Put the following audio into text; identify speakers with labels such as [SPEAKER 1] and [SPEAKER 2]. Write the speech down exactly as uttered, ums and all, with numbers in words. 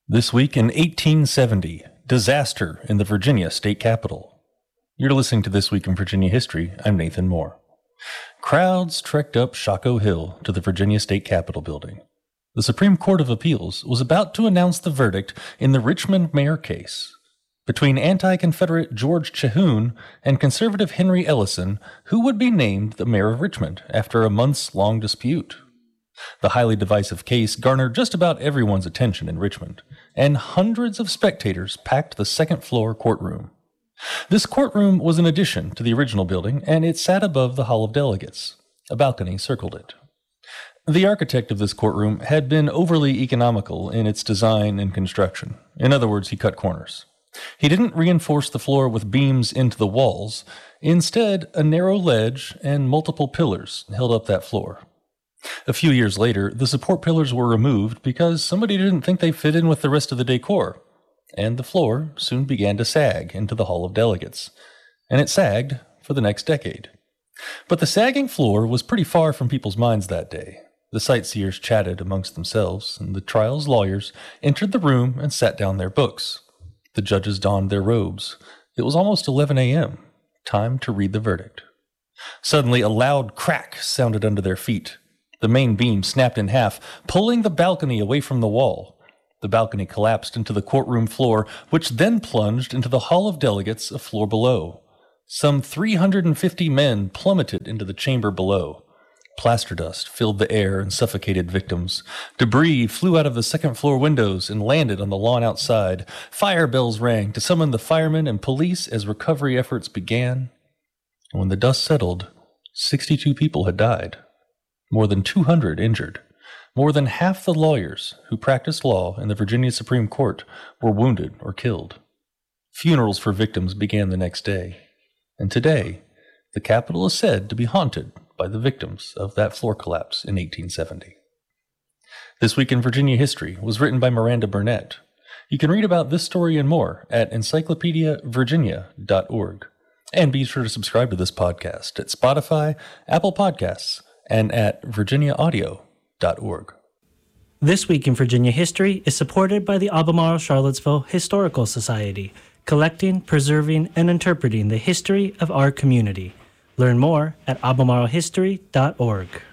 [SPEAKER 1] This week in eighteen seventy, disaster in the Virginia state capitol. You're listening to This Week in Virginia History. I'm Nathan Moore. Crowds trekked up Shockoe Hill to the Virginia State Capitol building. The Supreme Court of Appeals was about to announce the verdict in the Richmond mayor case between anti-Confederate George Chahoun and conservative Henry Ellison, who would be named the mayor of Richmond after a months-long dispute. The highly divisive case garnered just about everyone's attention in Richmond, and hundreds of spectators packed the second-floor courtroom. This courtroom was an addition to the original building, and it sat above the Hall of Delegates. A balcony circled it. The architect of this courtroom had been overly economical in its design and construction. In other words, he cut corners. He didn't reinforce the floor with beams into the walls. Instead, a narrow ledge and multiple pillars held up that floor. A few years later, the support pillars were removed because somebody didn't think they fit in with the rest of the decor, and the floor soon began to sag into the Hall of Delegates, and it sagged for the next decade. But the sagging floor was pretty far from people's minds that day. The sightseers chatted amongst themselves, and the trial's lawyers entered the room and sat down their books. The judges donned their robes. It was almost eleven a.m., time to read the verdict. Suddenly, a loud crack sounded under their feet. The main beam snapped in half, pulling the balcony away from the wall. The balcony collapsed into the courtroom floor, which then plunged into the Hall of Delegates a floor below. Some three hundred fifty men plummeted into the chamber below. Plaster dust filled the air and suffocated victims. Debris flew out of the second-floor windows and landed on the lawn outside. Fire bells rang to summon the firemen and police as recovery efforts began. And when the dust settled, sixty-two people had died. More than two hundred injured. More than half the lawyers who practiced law in the Virginia Supreme Court were wounded or killed. Funerals for victims began the next day. And today, the Capitol is said to be haunted by the victims of that floor collapse in eighteen seventy. This Week in Virginia History was written by Miranda Burnett. You can read about this story and more at encyclopedia virginia dot org. And be sure to subscribe to this podcast at Spotify, Apple Podcasts, and at virginia audio dot org.
[SPEAKER 2] This Week in Virginia History is supported by the Albemarle Charlottesville Historical Society, collecting, preserving, and interpreting the history of our community. Learn more at albemarle history dot org.